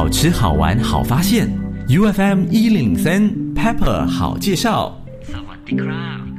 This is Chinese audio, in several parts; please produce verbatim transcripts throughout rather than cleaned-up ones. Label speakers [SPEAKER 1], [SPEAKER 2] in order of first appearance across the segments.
[SPEAKER 1] 好吃好玩好发现 U F M 一零零三 Pepper 好介绍。萨瓦迪卡。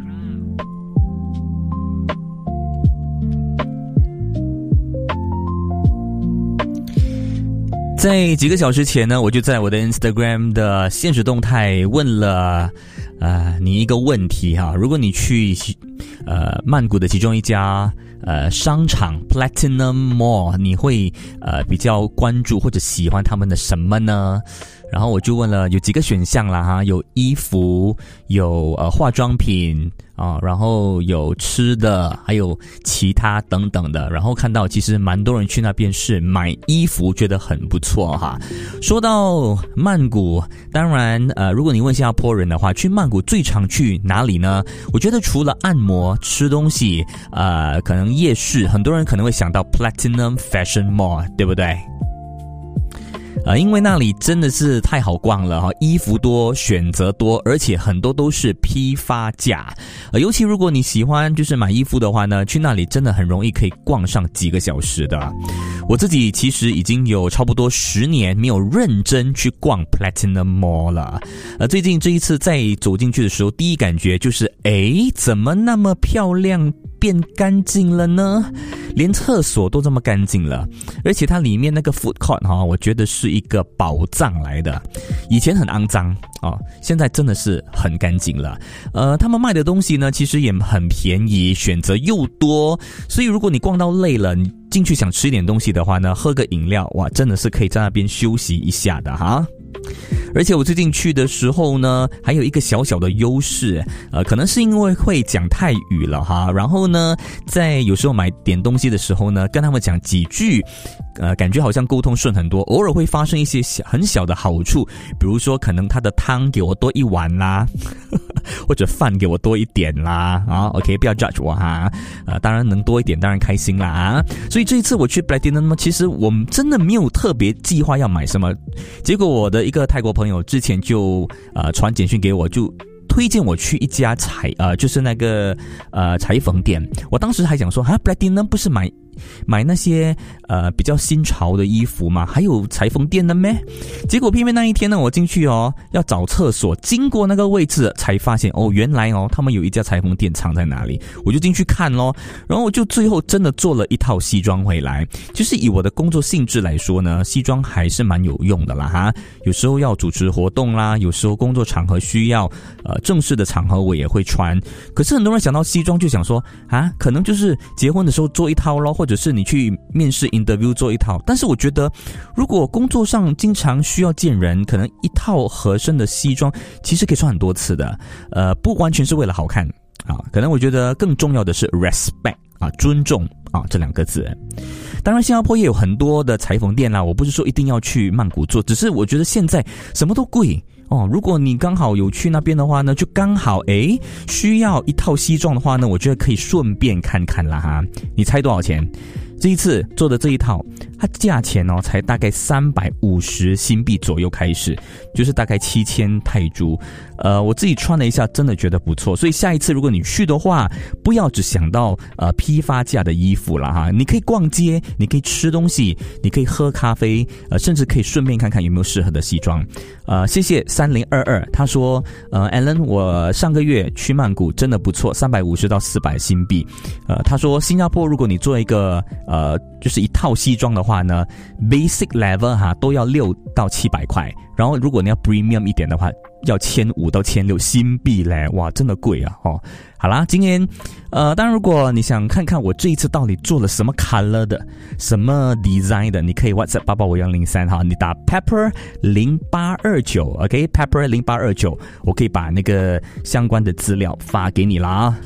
[SPEAKER 1] 在几个小时前呢，我就在我的 Instagram 的现实动态问了呃你一个问题哈，如果你去呃曼谷的其中一家呃商场 Platinum Mall， 你会呃比较关注或者喜欢他们的什么呢？然后我就问了有几个选项啦哈，有衣服，有呃化妆品啊，然后有吃的，还有其他等等的。然后看到其实蛮多人去那边是买衣服，觉得很不错哈。说到曼谷，当然呃如果你问新加坡人的话，去曼谷最常去哪里呢？我觉得除了按摩、吃东西，呃可能夜市，很多人可能会想到 Platinum Fashion Mall， 对不对？呃，因为那里真的是太好逛了哈，衣服多，选择多，而且很多都是批发价。呃，尤其如果你喜欢就是买衣服的话呢，去那里真的很容易可以逛上几个小时的。我自己其实已经有差不多十年没有认真去逛 Platinum Mall 了。呃，最近这一次再走进去的时候，第一感觉就是，诶，怎么那么漂亮？变干净了呢，连厕所都这么干净了，而且它里面那个 food court 哈，我觉得是一个宝藏来的。以前很肮脏哦，现在真的是很干净了。呃，他们卖的东西呢，其实也很便宜，选择又多，所以如果你逛到累了，你进去想吃一点东西的话呢，喝个饮料，哇，真的是可以在那边休息一下的哈。而且我最近去的时候呢，还有一个小小的优势，呃，可能是因为会讲泰语了哈。然后呢，在有时候买点东西的时候呢，跟他们讲几句，呃，感觉好像沟通顺很多。偶尔会发生一些小很小的好处，比如说可能他的汤给我多一碗啦，或者饭给我多一点啦，啊 ，OK， 不要 judge 我哈。呃，当然能多一点，当然开心啦啊。所以这一次我去 Platinum， 其实我们真的没有特别计划要买什么，结果我的一个泰国朋友之前就呃传简讯给我，就推荐我去一家裁呃就是那个呃裁缝店。我当时还想说，哈 Platinum 不是买买那些呃比较新潮的衣服吗？还有裁缝店的咩？结果偏偏那一天呢，我进去哦要找厕所，经过那个位置才发现哦，原来哦他们有一家裁缝店藏在哪里，我就进去看咯。然后我就最后真的做了一套西装回来。就是以我的工作性质来说呢，西装还是蛮有用的啦哈。有时候要主持活动啦，有时候工作场合需要，呃正式的场合我也会穿。可是很多人想到西装就想说啊，可能就是结婚的时候做一套咯，或者是你去面试 interview 做一套。但是我觉得如果工作上经常需要见人，可能一套合身的西装其实可以穿很多次的，呃，不完全是为了好看啊。可能我觉得更重要的是 respect 啊，尊重啊这两个字。当然新加坡也有很多的裁缝店啦，我不是说一定要去曼谷做，只是我觉得现在什么都贵哦，如果你刚好有去那边的话呢，就刚好诶需要一套西装的话呢，我觉得可以顺便看看啦哈。你猜多少钱？这一次做的这一套，它价钱哦才大概三百五十新币左右开始，就是大概七千泰铢。呃，我自己穿了一下，真的觉得不错。所以下一次如果你去的话，不要只想到呃批发价的衣服啦哈，你可以逛街，你可以吃东西，你可以喝咖啡，呃，甚至可以顺便看看有没有适合的西装。呃，谢谢三零二二，他说，呃 ，Alan， 我上个月去曼谷真的不错，三百五十到四百新币。呃，他说新加坡如果你做一个呃就是一套西装的话呢 ，basic level 哈都要六到七百块，然后如果你要 premium 一点的话，要千五到千六新币嘞，哇，真的贵啊！哦，好啦，今天，呃，当然如果你想看看我这一次到底做了什么 color 的，什么 design 的，你可以 WhatsApp 八八五幺零三哈，你打 Pepper 零八二九 ，OK， Pepper 零八二九，我可以把那个相关的资料发给你啦。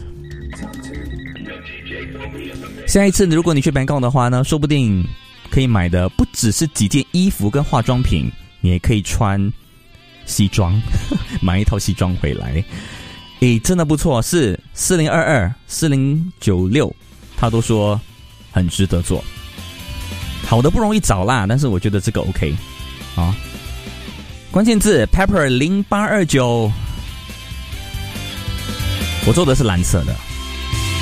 [SPEAKER 1] 下一次如果你去 Bangkok 的话呢，说不定可以买的不只是几件衣服跟化妆品，你也可以穿西装，买一套西装回来。诶，真的不错，是四零二二四零九六，他都说很值得做。好的不容易找啦，但是我觉得这个 OK 啊。关键字 Pepper 零八二九，我做的是蓝色的。